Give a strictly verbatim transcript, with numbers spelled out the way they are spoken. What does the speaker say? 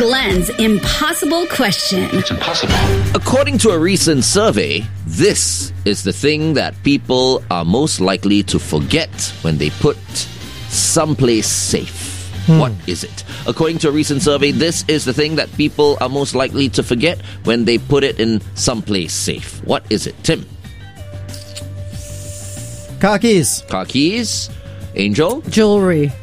Glenn's impossible question. It's impossible. According to a recent survey, this is the thing that people are most likely to forget when they put someplace safe. Hmm. What is it? According to a recent survey, this is the thing that people are most likely to forget when they put it in someplace safe. What is it, Tim? Car keys. Car keys. Angel? Jewelry.